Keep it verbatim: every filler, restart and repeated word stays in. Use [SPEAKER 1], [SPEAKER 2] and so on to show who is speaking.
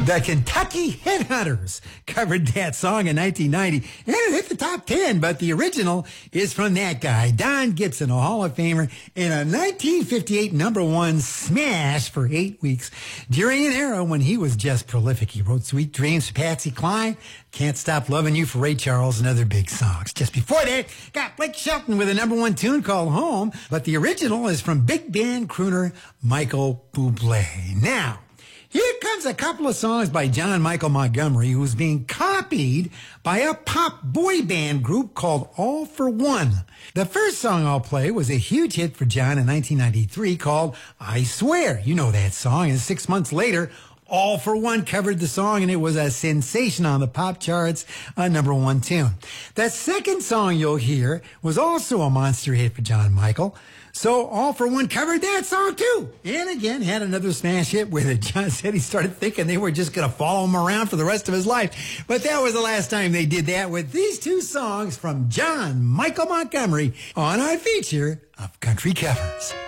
[SPEAKER 1] The Kentucky Headhunters covered that song in nineteen ninety, and it hit the top ten, but the original is from that guy, Don Gibson, a Hall of Famer, in a nineteen fifty-eight number one smash for eight weeks during an era when he was just prolific. He wrote Sweet Dreams for Patsy Cline, Can't Stop Loving You for Ray Charles, and other big songs. Just before that, got Blake Shelton with a number one tune called Home, but the original is from big band crooner Michael Bublé. Now, here comes a couple of songs by John Michael Montgomery, who's being copied by a pop boy band group called All for One. The first song I'll play was a huge hit for John in nineteen ninety-three called I Swear. You know that song, and six months later, All for One covered the song, and it was a sensation on the pop charts, a number one tune. The second song you'll hear was also a monster hit for John Michael. So All for One covered that song too. And again, had another smash hit with it. John said he started thinking they were just going to follow him around for the rest of his life. But that was the last time they did that with these two songs from John Michael Montgomery on our feature of Country Covers.